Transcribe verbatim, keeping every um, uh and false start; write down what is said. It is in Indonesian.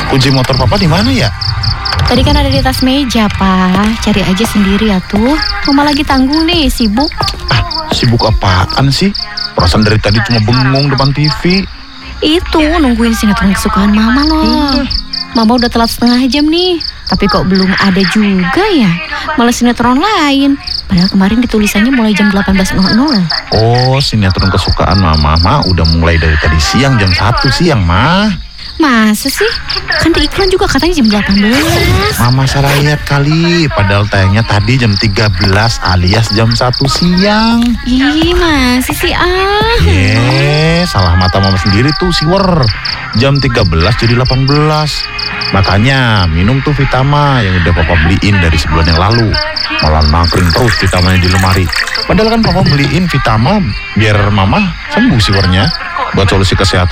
Kunci motor papa di mana ya? Tadi kan ada di atas meja, Pak. Cari aja sendiri ya tuh. Mama lagi tanggung nih, sibuk. Ah, sibuk apaan sih? Perasaan dari tadi cuma bengong depan T V. Itu nungguin sinetron kesukaan Mama loh. Mama udah telat setengah jam nih. Tapi kok belum ada juga ya? Malah sinetron lain. Padahal kemarin ditulisannya mulai jam delapan belas nol nol. Oh, sinetron kesukaan Mama mah udah mulai dari tadi siang jam satu siang, Mah. Masa sih? Kan di iklan juga katanya jam delapan belas. Mama salah lihat kali, padahal tayangnya tadi jam tiga belas alias jam satu siang. Ih, masih sih ah. Ye, salah mata Mama sendiri tuh siwer. Jam tiga belas jadi delapan belas. Makanya minum tuh Vitama yang udah Papa beliin dari sebulan yang lalu. Malah nangkring terus Vitamanya di lemari. Padahal kan Papa beliin Vitama biar Mama sembuh siwernya. Buat solusi kesehatan